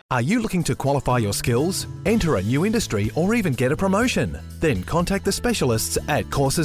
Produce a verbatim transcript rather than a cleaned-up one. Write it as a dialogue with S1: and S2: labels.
S1: Are you looking to qualify your skills, enter a new industry, or even get a promotion? Then contact the specialists at Courses